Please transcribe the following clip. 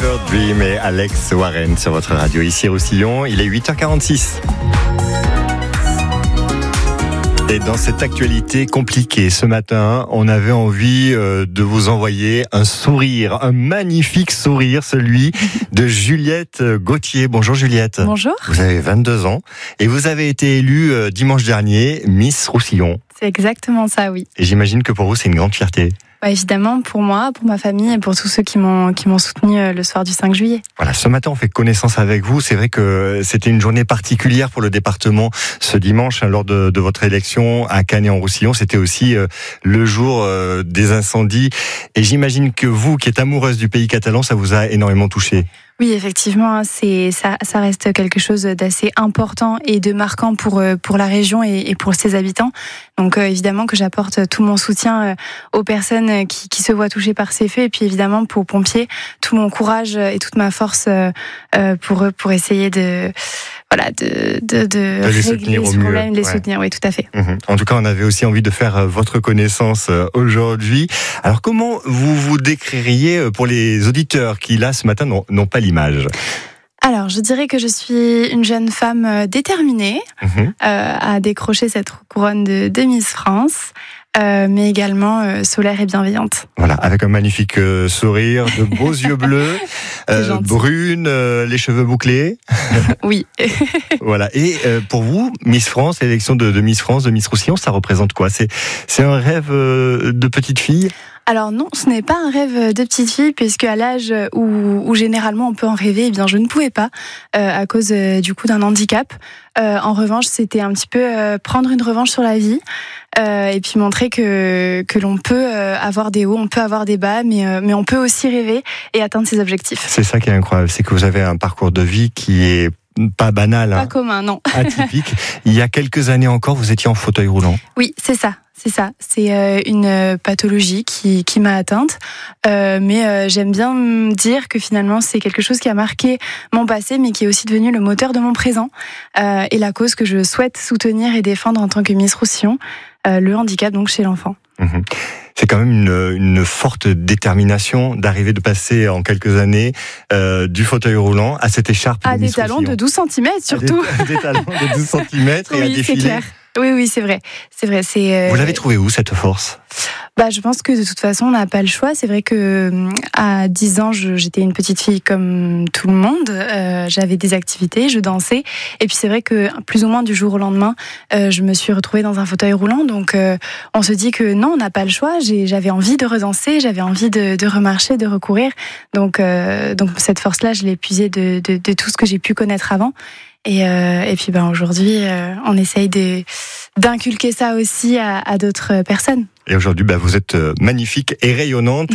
Fever Dream et Alex Warren sur votre radio. Ici Roussillon, il est 8h46. Et dans cette actualité compliquée, ce matin, on avait envie de vous envoyer un sourire, un magnifique sourire, celui de Juliette Gauthier. Bonjour Juliette. Bonjour. Vous avez 22 ans et vous avez été élue dimanche dernier Miss Roussillon. C'est exactement ça, oui. Et j'imagine que pour vous, c'est une grande fierté. Bah, évidemment, pour moi, pour ma famille et pour tous ceux qui m'ont soutenu le soir du 5 juillet. Voilà, ce matin, on fait connaissance avec vous. C'est vrai que c'était une journée particulière pour le département ce dimanche, lors de votre élection à Canet-en-Roussillon. C'était aussi le jour des incendies. Et j'imagine que vous, qui êtes amoureuse du pays catalan, ça vous a énormément touché. Oui, effectivement, ça reste quelque chose d'assez important et de marquant pour la région et pour ses habitants. Donc évidemment que j'apporte tout mon soutien aux personnes qui se voient touchées par ces faits, et puis évidemment pour pompiers, tout mon courage et toute ma force pour eux, pour essayer de régler ce problème, les soutenir, oui, tout à fait. En tout cas, on avait aussi envie de faire votre connaissance aujourd'hui. Alors, comment vous décririez pour les auditeurs qui, là, ce matin, n'ont pas l'image ? Alors, je dirais que je suis une jeune femme déterminée à décrocher cette couronne de Miss France. Mais également solaire et bienveillante. Voilà, avec un magnifique sourire, de beaux yeux bleus, brune, les cheveux bouclés. Oui. Voilà. Et pour vous, Miss France, l'élection de Miss France, de Miss Roussillon, ça représente quoi ? C'est un rêve de petite fille ? Alors non, ce n'est pas un rêve de petite fille, puisque à l'âge où généralement on peut en rêver, eh bien je ne pouvais pas à cause du coup d'un handicap. En revanche, c'était un petit peu prendre une revanche sur la vie et puis montrer que l'on peut avoir des hauts, on peut avoir des bas, mais on peut aussi rêver et atteindre ses objectifs. C'est ça qui est incroyable, c'est que vous avez un parcours de vie qui est pas banal, pas commun, non. Atypique. Il y a quelques années encore, vous étiez en fauteuil roulant. Oui, c'est ça. C'est une pathologie qui m'a atteinte, mais j'aime bien me dire que finalement c'est quelque chose qui a marqué mon passé, mais qui est aussi devenu le moteur de mon présent et la cause que je souhaite soutenir et défendre en tant que Miss Roussillon, le handicap donc chez l'enfant. C'est quand même une forte détermination d'arriver de passer en quelques années du fauteuil roulant à cette écharpe de Miss talons Roussillon. De 12 cm surtout. Des talons de 12 cm et oui, à défiler. C'est clair. Oui, c'est vrai. Vous l'avez trouvé où, cette force ? Je pense que de toute façon, on n'a pas le choix. C'est vrai que à 10 ans, j'étais une petite fille comme tout le monde. J'avais des activités, je dansais. Et puis c'est vrai que plus ou moins du jour au lendemain, je me suis retrouvée dans un fauteuil roulant. Donc on se dit que non, on n'a pas le choix. J'avais envie de redanser, j'avais envie de remarcher, de recourir. Donc cette force-là, je l'ai épuisée de tout ce que j'ai pu connaître avant. Et puis aujourd'hui, on essaye d'inculquer ça aussi à d'autres personnes. Et aujourd'hui, vous êtes magnifique et rayonnante.